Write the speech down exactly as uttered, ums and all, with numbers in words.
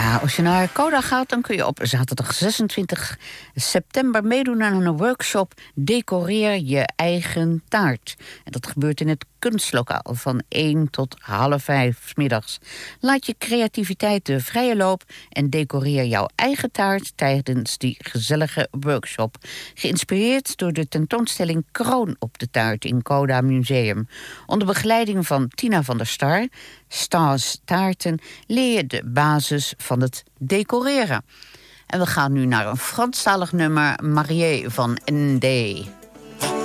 Ja, als je naar Coda gaat, dan kun je op zaterdag zesentwintig september meedoen aan een workshop Decoreer je eigen taart. En dat gebeurt in het kunstlokaal van één tot half vijf 's middags. Laat je creativiteit de vrije loop en decoreer jouw eigen taart tijdens die gezellige workshop. Geïnspireerd door de tentoonstelling Kroon op de taart in Coda Museum. Onder begeleiding van Tina van der Star, Stars Taarten, leer je de basis van het decoreren. En we gaan nu naar een Franstalig nummer, Mariée van N D.